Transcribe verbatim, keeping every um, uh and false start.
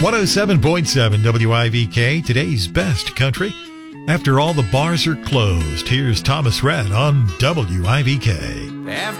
one oh seven point seven W I V K, today's best country. After all the bars are closed, here's Thomas Rhett on W I V K. After